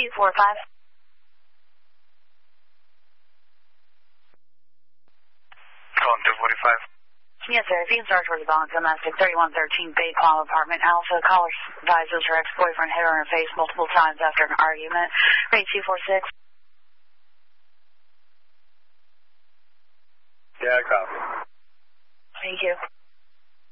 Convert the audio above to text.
245. Calling 245. Yes, sir. If you can start towards the balance, domestic 3113 Bay Palm apartment. Alpha, caller advises her ex-boyfriend hit her in her face multiple times after an argument. Rate 246. Yeah, I copy. Thank you.